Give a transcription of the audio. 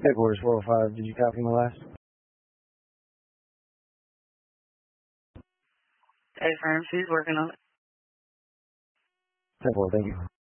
Headquarters 405, did you copy my last? Hey, firm, she's working on it. 10-4, thank you.